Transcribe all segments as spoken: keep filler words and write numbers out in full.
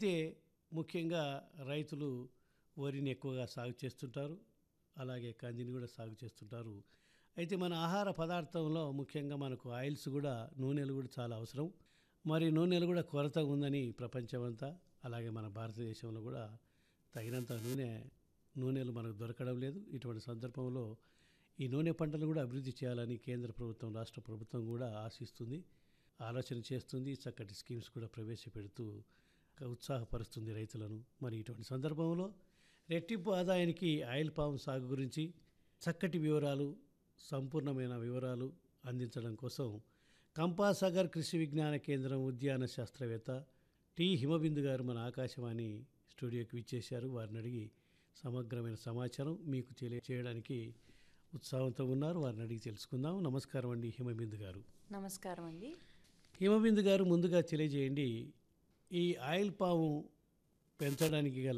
అయితే ముఖ్యంగా రైతులు వరిని ఎక్కువగా సాగు చేస్తుంటారు. అలాగే కందిని కూడా సాగు చేస్తుంటారు. అయితే మన ఆహార పదార్థంలో ముఖ్యంగా మనకు ఆయిల్స్ కూడా నూనెలు కూడా చాలా అవసరం. మరి నూనెలు కూడా కొరత ఉందని ప్రపంచమంతా, అలాగే మన భారతదేశంలో కూడా తగినంత నూనె నూనెలు మనకు దొరకడం లేదు. ఇటువంటి సందర్భంలో ఈ నూనె పంటలు కూడా అభివృద్ధి చేయాలని కేంద్ర ప్రభుత్వం, రాష్ట్ర ప్రభుత్వం కూడా ఆశిస్తుంది, ఆలోచన చేస్తుంది. చక్కటి స్కీమ్స్ కూడా ప్రవేశపెడుతూ ఉత్సాహపరుస్తుంది రైతులను. మరి ఇటువంటి సందర్భంలో రెట్టింపు ఆదాయానికి ఆయిల్ పామ్ సాగు గురించి చక్కటి వివరాలు, సంపూర్ణమైన వివరాలు అందించడం కోసం కంపాసాగర్ కృషి విజ్ఞాన కేంద్రం ఉద్యాన శాస్త్రవేత్త టి హిమబిందు గారు మన ఆకాశవాణి స్టూడియోకి విచ్చేశారు. వారిని అడిగి సమగ్రమైన సమాచారం మీకు తెలియచేయడానికి ఉత్సాహంతో ఉన్నారు. వారిని అడిగి తెలుసుకుందాం. నమస్కారం అండి హిమబిందు గారు. నమస్కారం అండి. హిమబిందు గారు, ముందుగా తెలియజేయండి, ఈ ఆయిల్ పాము పెంచడానికి గల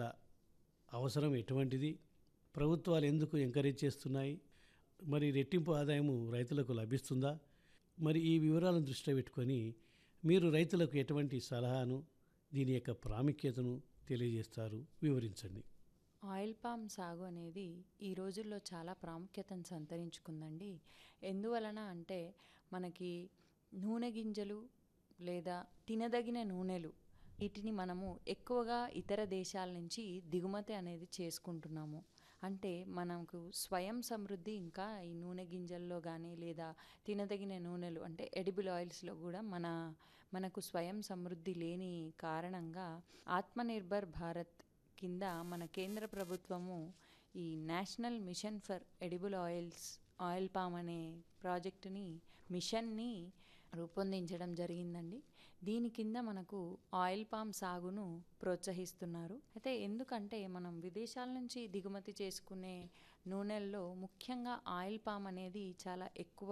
అవసరం ఎటువంటిది? ప్రభుత్వాలు ఎందుకు ఎంకరేజ్ చేస్తున్నాయి? మరి రెట్టింపు ఆదాయము రైతులకు లభిస్తుందా? మరి ఈ వివరాలను దృష్టిలో పెట్టుకొని మీరు రైతులకు ఎటువంటి సలహాను, దీని యొక్క ప్రాముఖ్యతను తెలియజేస్తారు? వివరించండి. ఆయిల్ పామ్ సాగు అనేది ఈ రోజుల్లో చాలా ప్రాముఖ్యతను సంతరించుకుందండి. ఎందువలన అంటే మనకి నూనె గింజలు లేదా తినదగిన నూనెలు, వీటిని మనము ఎక్కువగా ఇతర దేశాల నుంచి దిగుమతి అనేది చేసుకుంటున్నాము. అంటే మనకు స్వయం సమృద్ధి ఇంకా ఈ నూనె గింజల్లో కానీ లేదా తినదగిన నూనెలు అంటే ఎడిబుల్ ఆయిల్స్లో కూడా మన మనకు స్వయం సమృద్ధి లేని కారణంగా ఆత్మనిర్భర్ భారత్ కింద మన కేంద్ర ప్రభుత్వము ఈ national mission for edible oils oil palm అనే ప్రాజెక్టుని మిషన్ని రూపొందించడం జరిగిందండి. దీని కింద మనకు ఆయిల్ పామ్ సాగును ప్రోత్సహిస్తున్నారు. అయితే ఎందుకంటే మనం విదేశాల నుంచి దిగుమతి చేసుకునే నూనెల్లో ముఖ్యంగా ఆయిల్ పామ్ అనేది చాలా ఎక్కువ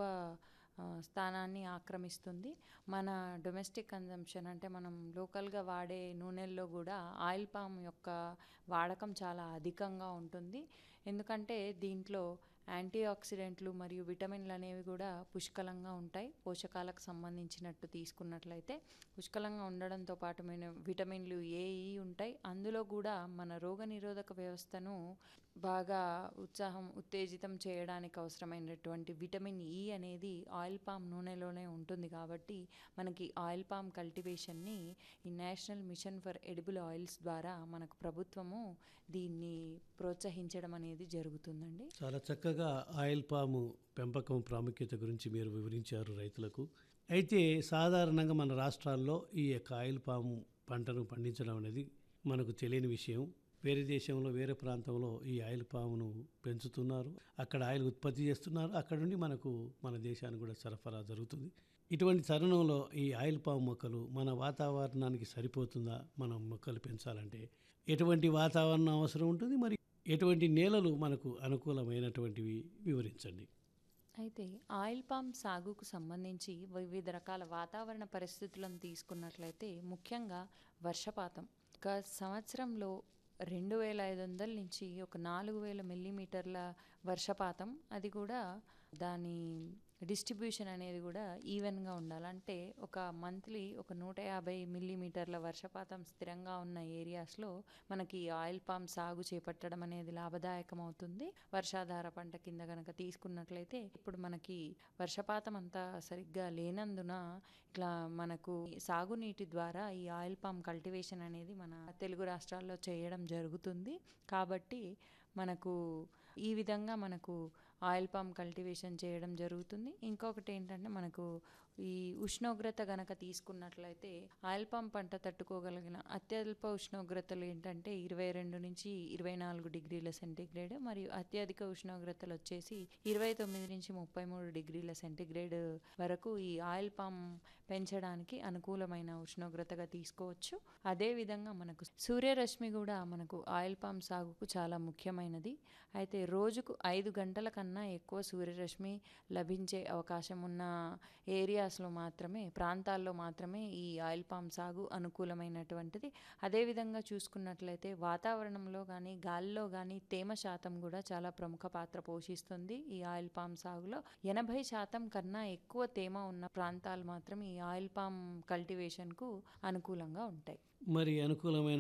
స్థానాన్ని ఆక్రమిస్తుంది. మన డొమెస్టిక్ కన్జంప్షన్ అంటే మనం లోకల్గా వాడే నూనెల్లో కూడా ఆయిల్ పామ్ యొక్క వాడకం చాలా అధికంగా ఉంటుంది. ఎందుకంటే దీంట్లో యాంటీ ఆక్సిడెంట్లు మరియు విటమిన్లు అనేవి కూడా పుష్కలంగా ఉంటాయి. పోషకాలకు సంబంధించినట్టు తీసుకున్నట్లయితే పుష్కలంగా ఉండడంతో పాటు విటమిన్లు ఏ ఈ ఉంటాయి. అందులో కూడా మన రోగనిరోధక వ్యవస్థను బాగా ఉత్సాహం ఉత్తేజితం చేయడానికి అవసరమైనటువంటి విటమిన్ ఈ అనేది ఆయిల్ పామ్ నూనెలోనే ఉంటుంది. కాబట్టి మనకి ఆయిల్ పామ్ కల్టివేషన్ని ఈ national mission for edible oils ద్వారా మనకు ప్రభుత్వము దీన్ని ప్రోత్సహించడం అనేది జరుగుతుందండి. చాలా చక్కగా ఆయిల్ పాము పెంపకం ప్రాముఖ్యత గురించి మీరు వివరించారు రైతులకు. అయితే సాధారణంగా మన రాష్ట్రాల్లో ఈ యొక్క ఆయిల్ పాము పంటను పండించడం అనేది మనకు తెలియని విషయం. వేరే దేశంలో, వేరే ప్రాంతంలో ఈ ఆయిల్ పామును పెంచుతున్నారు, అక్కడ ఆయిల్ ఉత్పత్తి చేస్తున్నారు, అక్కడ నుండి మనకు మన దేశానికి కూడా సరఫరా జరుగుతుంది. ఇటువంటి తరుణంలో ఈ ఆయిల్ పాము మొక్కలు మన వాతావరణానికి సరిపోతుందా? మనం మొక్కలు పెంచాలంటే ఎటువంటి వాతావరణం అవసరం ఉంటుంది? మరి ఎటువంటి నేలలు మనకు అనుకూలమైనటువంటివి? వివరించండి. అయితే ఆయిల్ పామ్ సాగుకు సంబంధించి వివిధ రకాల వాతావరణ పరిస్థితులను తీసుకున్నట్లయితే ముఖ్యంగా వర్షపాతం ఒక సంవత్సరంలో రెండు వేల ఐదు వందల నుంచి ఒక నాలుగు వేల మిల్లీమీటర్ల వర్షపాతం, అది కూడా దాని డిస్ట్రిబ్యూషన్ అనేది కూడా ఈవెన్గా ఉండాలి. అంటే ఒక మంత్లీ ఒక నూట యాభై మిల్లీమీటర్ల వర్షపాతం స్థిరంగా ఉన్న ఏరియాస్లో మనకి ఆయిల్ పామ్ సాగు చేపట్టడం అనేది లాభదాయకం అవుతుంది. వర్షాధార పంట కింద కనుక తీసుకున్నట్లయితే ఇప్పుడు మనకి వర్షపాతం అంతా సరిగ్గా లేనందున ఇట్లా మనకు సాగునీటి ద్వారా ఈ ఆయిల్ పామ్ కల్టివేషన్ అనేది మన తెలుగు రాష్ట్రాల్లో చేయడం జరుగుతుంది. కాబట్టి మనకు ఈ విధంగా మనకు ఆయిల్ పామ్ కల్టివేషన్ చేయడం జరుగుతుంది. ఇంకొకటి ఏంటంటే మనకు ఈ ఉష్ణోగ్రత గనక తీసుకున్నట్లయితే ఆయిల్ పామ్ పంట తట్టుకోగలిగిన అత్యల్ప ఉష్ణోగ్రతలు ఏంటంటే ఇరవై రెండు నుంచి ఇరవై నాలుగు డిగ్రీల సెంటీగ్రేడ్ మరియు అత్యధిక ఉష్ణోగ్రతలు వచ్చేసి ఇరవై తొమ్మిది నుంచి ముప్పై మూడు డిగ్రీల సెంటీగ్రేడ్ వరకు ఈ ఆయిల్ పామ్ పెంచడానికి అనుకూలమైన ఉష్ణోగ్రతగా తీసుకోవచ్చు. అదేవిధంగా మనకు సూర్యరశ్మి కూడా మనకు ఆయిల్ పామ్ సాగుకు చాలా ముఖ్యమైనది. అయితే రోజుకు ఐదు గంటల కన్నా ఎక్కువ సూర్యరశ్మి లభించే అవకాశం ఉన్న ఏరియాస్లో మాత్రమే, ప్రాంతాల్లో మాత్రమే ఈ ఆయిల్ పామ్ సాగు అనుకూలమైనటువంటిది. అదేవిధంగా చూసుకున్నట్లయితే వాతావరణంలో కానీ గాలిలో కానీ తేమ శాతం కూడా చాలా ప్రముఖ పాత్ర పోషిస్తుంది. ఈ ఆయిల్ పామ్ సాగులో ఎనభై శాతం కన్నా ఎక్కువ తేమ ఉన్న ప్రాంతాలు మాత్రం ఈ ఆయిల్ పామ్ కల్టివేషన్కు అనుకూలంగా ఉంటాయి. మరి అనుకూలమైన